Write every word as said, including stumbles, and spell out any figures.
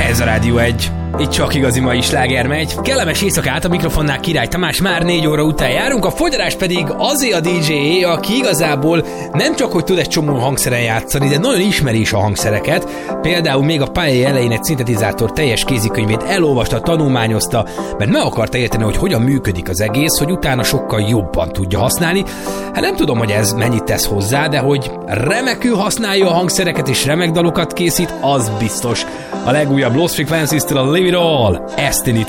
Ez a Rádió egy. Itt csak igazi mai sláger megy. Kellemes éjszakát, a mikrofonnál Király Tamás, már négy óra után járunk, a fogyarás pedig azé a dé dzsé, aki igazából nem csak hogy tud egy csomó hangszeren játszani, de nagyon ismeri is a hangszereket. Például még a pályai elején egy szintetizátor teljes kézikönyvét elolvasta, tanulmányozta, mert meg akarta érteni, hogy hogyan működik az egész, hogy utána sokkal jobban tudja használni. Hát nem tudom, hogy ez mennyit tesz hozzá, de hogy remekül használja a hangszereket és remek dalokat készít, az biztos. A legújabb Lost Frequencies-től a Live It All, ezt indít